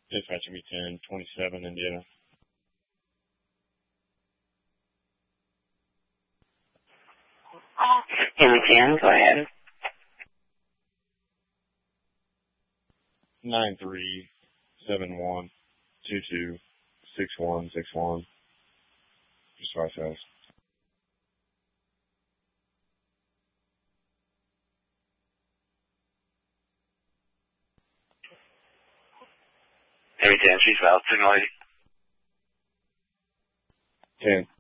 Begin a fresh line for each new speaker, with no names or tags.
Dispatch me 1027 Indiana.
Henry 10, go ahead.
9371226161. Just Vice House.
Henry 10, she's out, signal 8.
10.